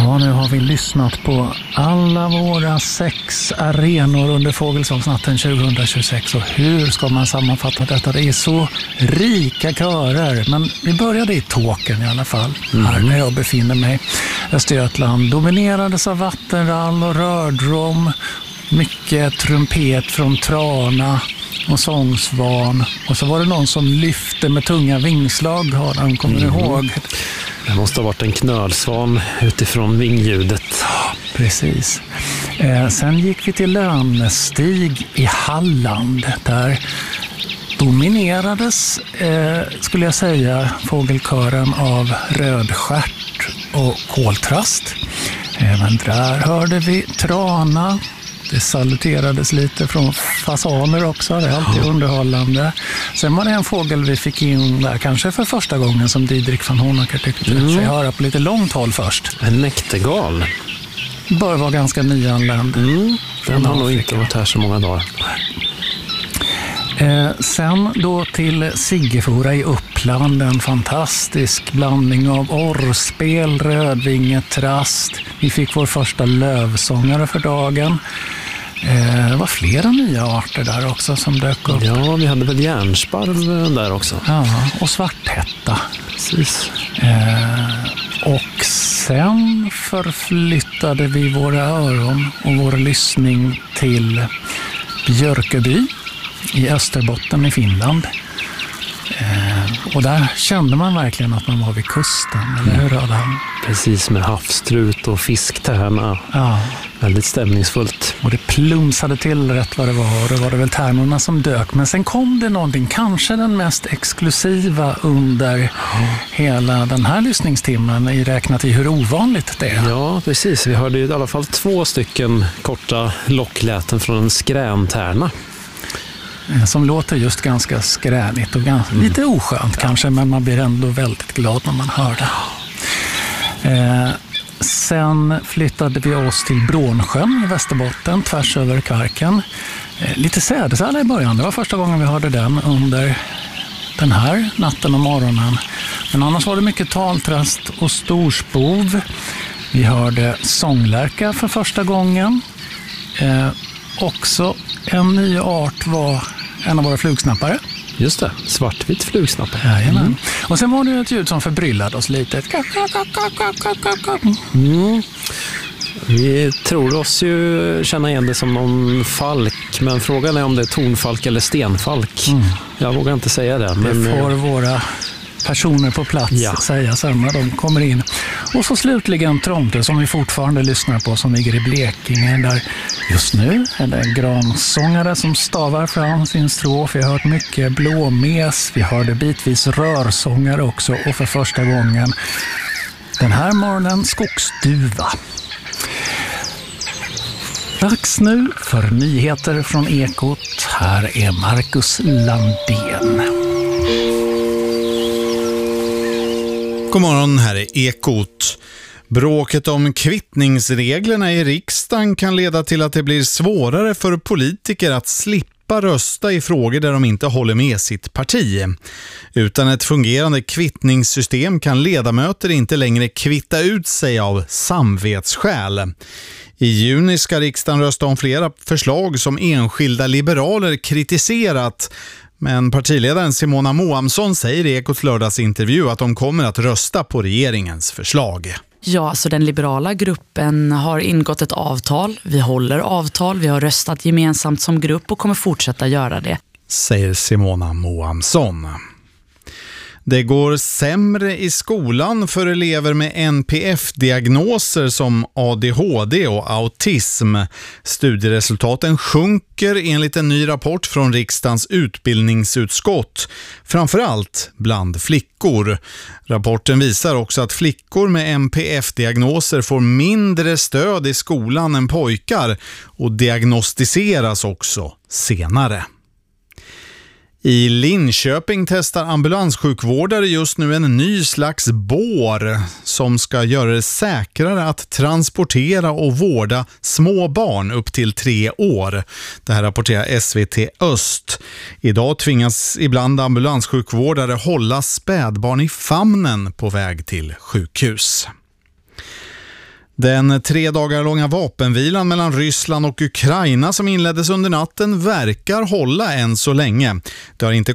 Ja, nu har vi lyssnat på alla våra 6 arenor under Fågelsångsnatten 2026 och hur ska man sammanfatta detta? Det är så rika körer, men vi började i Tåkern i alla fall, här där jag befinner mig. Östergötland dominerades av vattenrall och rördrom, mycket trumpet från Trana och sångsvan, och så var det någon som lyfte med tunga vingslag, Adam, kommer du ihåg? Det måste ha varit en knölsvan utifrån vingljudet. Ja, precis. Sen gick vi till Lönestig i Halland. Där dominerades, skulle jag säga, fågelkören av rödstjärt och koltrast. Även där hörde vi Trana. Det saluterades lite från fasaner också, det är alltid underhållande. Sen var det en fågel vi fick in där, kanske för första gången, som Didrik van Honacker tyckte. Så jag höra på lite långt håll först. En näktergal. Bör vara ganska nyanländ. Den har nog inte varit här så många dagar. Sen då till Siggefora i Uppland, en fantastisk blandning av orrspel, rödvingetrast. Vi fick vår första lövsångare för dagen. Det var flera nya arter där också som dök upp. Ja, vi hade väl järnsparv där också. Ja, och svarthätta. Precis. Och sen förflyttade vi våra öron och vår lyssning till Björköby i Österbotten i Finland. Och där kände man verkligen att man var vid kusten, eller hur, Adam? Precis, med havstrut och fisktärna. Ja. Väldigt stämningsfullt. Och det plumsade till rätt vad det var, och det var det väl tärnorna som dök. Men sen kom det någonting, kanske den mest exklusiva under hela den här lyssningstimmen, i räknat i hur ovanligt det är. Ja, precis. Vi hörde i alla fall 2 stycken korta lockläten från en skräntärna. Som låter just ganska skränigt och lite oskönt kanske, men man blir ändå väldigt glad när man hör det. Sen flyttade vi oss till Brånsjön i Västerbotten, tvärs över Kvarken. Lite sädesärla i början, det var första gången vi hörde den under den här natten och morgonen. Men annars var det mycket taltrast och storspov. Vi hörde sånglärka för första gången. Också en ny art var en av våra flugsnappare. Just det, svartvit flugsnappare. Jajamän. Och sen var det ett ljud som förbryllade oss lite. Vi tror oss ju känna igen det som någon falk, men frågan är om det är tonfalk eller stenfalk. Jag vågar inte säga det. Men det får våra personer på plats säga sen när de kommer in. Och så slutligen Tromte, som vi fortfarande lyssnar på, som ligger i Blekinge, där just nu är det en gransångare som stavar fram sin strof. Vi har hört mycket blåmes, vi hörde bitvis rörsångare också, och för första gången den här morgonen skogsduva. Dags nu för nyheter från Ekot. Här är Marcus Landén. God morgon, här är Ekot. Bråket om kvittningsreglerna i riksdagen kan leda till att det blir svårare för politiker att slippa rösta i frågor där de inte håller med sitt parti. Utan ett fungerande kvittningssystem kan ledamöter inte längre kvitta ut sig av samvetsskäl. I juni ska riksdagen rösta om flera förslag som enskilda liberaler kritiserat. Men partiledaren Simona Moamsson säger i Ekots lördagsintervju att de kommer att rösta på regeringens förslag. Ja, så den liberala gruppen har ingått ett avtal. Vi håller avtal, vi har röstat gemensamt som grupp och kommer fortsätta göra det, säger Simona Moamsson. Det går sämre i skolan för elever med NPF-diagnoser som ADHD och autism. Studieresultaten sjunker enligt en ny rapport från riksdagens utbildningsutskott, framförallt bland flickor. Rapporten visar också att flickor med NPF-diagnoser får mindre stöd i skolan än pojkar och diagnostiseras också senare. I Linköping testar ambulanssjukvårdare just nu en ny slags bår som ska göra det säkrare att transportera och vårda små barn upp till 3 år. Det här rapporterar SVT Öst. Idag tvingas ibland ambulanssjukvårdare hålla spädbarn i famnen på väg till sjukhus. Den 3 dagar långa vapenvilan mellan Ryssland och Ukraina som inleddes under natten verkar hålla än så länge. Det har inte